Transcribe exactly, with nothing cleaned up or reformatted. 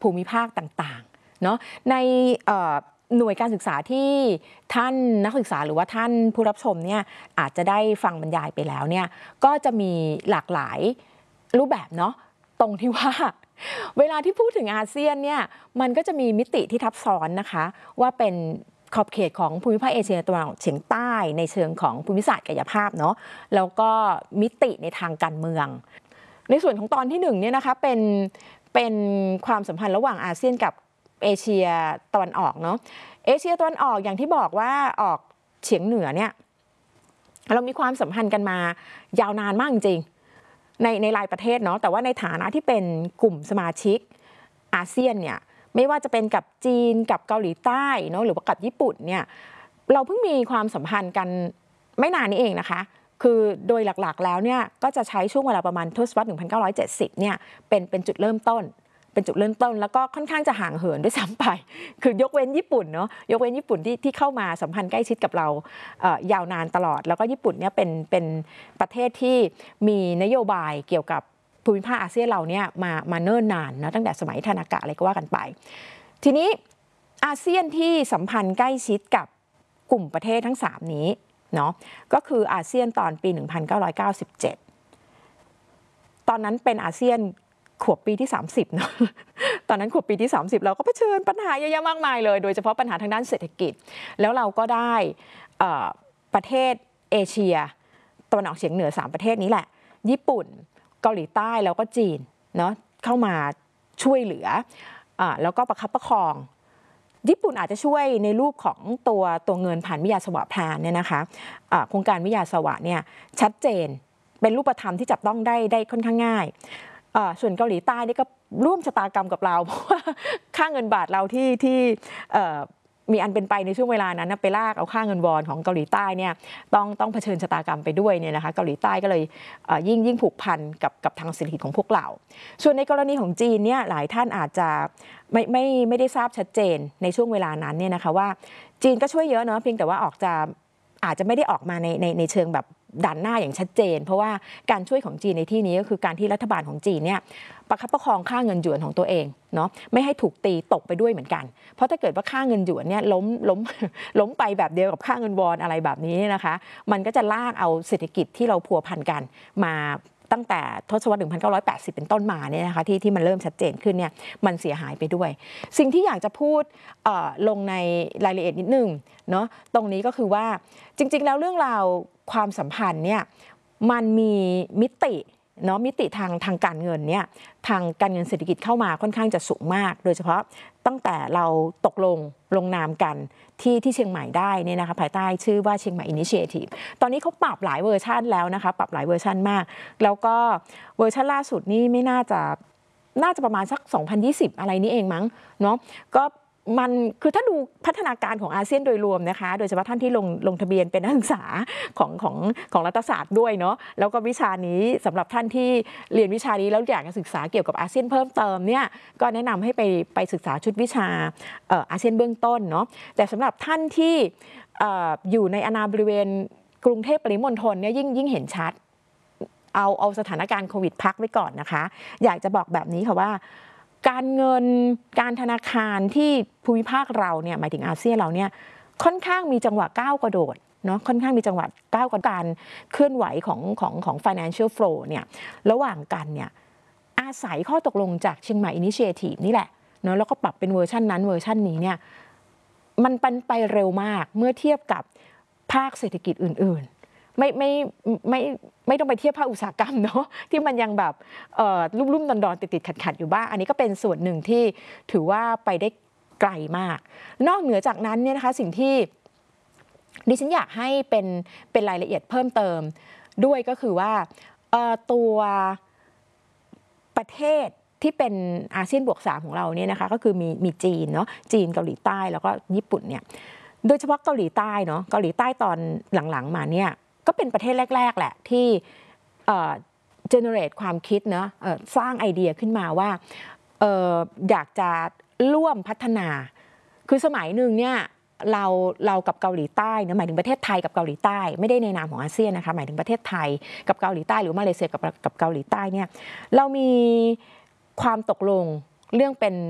ภูมิภาคต่างๆเนาะในหน่วยการศึกษาที่ท่านนักศึกษาหรือว่าท่านผู้รับชมเนี่ยอาจจะได้ฟังบรรยายไปแล้วเนี่ยก็จะมีหลากหลายรูปแบบเนาะตรงที่ว่าเวลาที่พูดถึงอาเซียนเนี่ยมันก็จะมีมิติที่ทับซ้อนนะคะว่าเป็นขอบเขตของภูมิภาคเอเชียตะวันออกเฉียงใต้ในเชิงของภูมิศาสตร์กายภาพเนาะแล้วก็มิติในทางการเมืองในส่วนของตอนที่หนึ่งเนี่ยนะคะเป็นเป็นความสัมพันธ์ระหว่างอาเซียนกับเอเชียตะวันออกเนาะเอเชียตะวันออกอย่างที่บอกว่าออกเฉียงเหนือเนี่ยเรามีความสัมพันธ์กันมายาวนานมากจริงในในรายประเทศเนาะแต่ว่าในฐานะที่เป็นกลุ่มสมาชิกอาเซียนเนี่ยไม่ว่าจะเป็นกับจีนกับเกาหลีใต้เนาะหรือว่ากับญี่ปุ่นเนี่ยเราเพิ่งมีความสัมพันธ์กันไม่นานนี้เองนะคะคือโดยหลักๆแล้วเนี่ยก็จะใช้ช่วงเวลาประมาณทศวรรษหนึ่งพันเก้าร้อยเจ็ดสิบเนี่ยเป็นเป็นจุดเริ่มต้นเป็นจุดเริ่มต้นแล้วก็ค่อนข้างจะห่างเหินด้วยซ้ำไปคือยกเว้นญี่ปุ่นเนาะยกเว้นญี่ปุ่นที่ที่เข้ามาสัมพันธ์ใกล้ชิดกับเราเอ่อยาวนานตลอดแล้วก็ญี่ปุ่นเนี่ยเป็นเป็นประเทศที่มีนโยบายเกี่ยวกับภูมิภาคอาเซียนเราเนี่ยมามาเนิ่นนานนะตั้งแต่สมัยทานากะอะไรก็ว่ากันไปทีนี้อาเซียนที่สัมพันธ์ใกล้ชิดกับกลุ่มประเทศทั้งสามนี้เนาะก็คืออาเซียนตอนปีหนึ่งพันเก้าร้อยเก้าสิบเจ็ดตอนนั้นเป็นอาเซียนขวบปีที่สามสิบเนาะตอนนั้นขวบปีที่สามสิบเราก็เผชิญปัญหาเยอะแยะมากมายเลยโดยเฉพาะปัญหาทางด้านเศรษฐกิจแล้วเราก็ได้ประเทศเอเชียตะวันออกเฉียงเหนือสามประเทศนี้แหละญี่ปุ่นเกาหลีใต้แล้วก็จีนเนาะเข้ามาช่วยเหลือแล้วก็ประคับประคองญี่ปุ่นอาจจะช่วยในรูปของตัวตัวเงินผ่านมิยาสวะแพลนเนี่ยนะคะโครงการมิยาสวะเนี่ยชัดเจนเป็นรูปธรรมที่จับต้องได้ได้ค่อนข้างง่ายส่วนเกาหลีใต้นี่ก็ร่วมชะตากรรมกับเราเพราะว่าค่าเงินบาทเราที่ที่มีอันเป็นไปในช่วงเวลานั้นไปลากเอาค่าเงินวอนของเกาหลีใต้เนี่ยต้องต้องเผชิญชะตากรรมไปด้วยเนี่ยนะคะเกาหลีใต้ก็เลยยิ่งยิ่งผูกพันกับกับทางเศรษฐกิจของพวกเราส่วนในกรณีของจีนเนี่ยหลายท่านอาจจะไม่ไม่ไม่ได้ทราบชัดเจนในช่วงเวลานั้นเนี่ยนะคะว่าจีนก็ช่วยเยอะเนาะเพียงแต่ว่าออกจะอาจจะไม่ได้ออกมาในในในเชิงแบบดันหน้าอย่างชัดเจนเพราะว่าการช่วยของจีนในที่นี้ก็คือการที่รัฐบาลของจีนเนี่ยประคับประคองค่าเงินหยวนของตัวเองเนาะไม่ให้ถูกตีตกไปด้วยเหมือนกันเพราะถ้าเกิดว่าค่าเงินหยวนเนี่ยล้มล้มล้มไปแบบเดียวกับค่าเงินวอนอะไรแบบนี้นะคะมันก็จะลากเอาเศรษฐกิจที่เราพัวพันกันมาตั้งแต่ทศวรรษหนึ่งพันเก้าร้อยแปดสิบเป็นต้นมาเนี่ยนะคะที่ที่มันเริ่มชัดเจนขึ้นเนี่ยมันเสียหายไปด้วยสิ่งที่อยากจะพูดลงในรายละเอียดนิดนึงเนาะตรงนี้ก็คือว่าจริงๆแล้วเรื่องราวความสัมพันธ์เนี่ยมันมีมิติเนาะมิติทางทางการเงินเนี่ยทางการเงินเศรษฐกิจเข้ามาค่อนข้างจะสูงมากโดยเฉพาะตั้งแต่เราตกลงลงนามกันที่ที่เชียงใหม่ได้เนี่ยนะคะภายใต้ชื่อว่าเชียงใหม่ Initiative ตอนนี้เขาปรับหลายเวอร์ชันแล้วนะคะปรับหลายเวอร์ชันมากแล้วก็เวอร์ชันล่าสุดนี่ไม่น่าจะน่าจะประมาณสักสองพันยี่สิบอะไรนี้เองมั้งเนาะก็มันคือถ้าดูพัฒนาการของอาเซียนโดยรวมนะคะโดยเฉพาะท่านที่ลงลงทะเบียนเป็นนักศึกษาของของของรัฐศาสตร์ด้วยเนาะแล้วก็วิชานี้สำหรับท่านที่เรียนวิชานี้แล้วอยากจะศึกษาเกี่ยวกับอาเซียนเพิ่มเติมเนี่ยก็แนะนำให้ไปไปศึกษาชุดวิชาอาเซียนเบื้องต้นเนาะแต่สำหรับท่านที่อยู่ในอาณาบริเวณกรุงเทพปริมณฑลเนี่ยยิ่งยิ่งเห็นชัดเอาเอาสถานการณ์โควิดพักไว้ก่อนนะคะอยากจะบอกแบบนี้ค่ะว่าการเงินการธนาคารที่ภูมิภาคเราเนี่ยหมายถึงอาเซียนเราเนี่ยค่อนข้างมีจังหวะก้าวกระโดดเนาะค่อนข้างมีจังหวะก้าวกระโดดการเคลื่อนไหวของของของ financial flow เนี่ยระหว่างกันเนี่ยอาศัยข้อตกลงจากเชียงใหม่ Initiative นี่แหละเนาะแล้วก็ปรับเป็นเวอร์ชันนั้นเวอร์ชันนี้เนี่ยมันเป็นไปเร็วมากเมื่อเทียบกับภาคเศรษฐกิจอื่นๆไม่ไม่ไม่ไม่ต้องไปเทียบภาคอุตสาหกรรมเนาะที่มันยังแบบลุ่มๆดอนๆติดๆขัดๆอยู่บ้างอันนี้ก็เป็นส่วนหนึ่งที่ถือว่าไปได้ไกลมากนอกเหนือจากนั้นเนี่ยนะคะสิ่งที่ดิฉันอยากให้เป็นเป็นรายละเอียดเพิ่มเติมด้วยก็คือว่าตัวประเทศที่เป็นอาเซียนบวกสามของเราเนี่ยนะคะก็คือมีมีจีนเนาะจีนเกาหลีใต้แล้วก็ญี่ปุ่นเนี่ยโดยเฉพาะเกาหลีใต้เนาะเกาหลีใต้ตอนหลังๆมาเนี่ยก็เป็นประเทศแรกๆแหละที่เอ่อ generate ความคิดเนาะสร้างไอเดียขึ้นมาว่าเอ่ออยากจะร่วมพัฒนาคือสมัยหนึ่งเนี่ยเราเรากับเกาหลีใต้นะหมายถึงประเทศไทยกับเกาหลีใต้ไม่ได้ในนามของอาเซียนนะคะหมายถึงประเทศไทยกับเกาหลีใต้หรือมาเลเซียกับกับเกาหลีใต้เนี่ยเรามีความตกลงเรื่องเป็น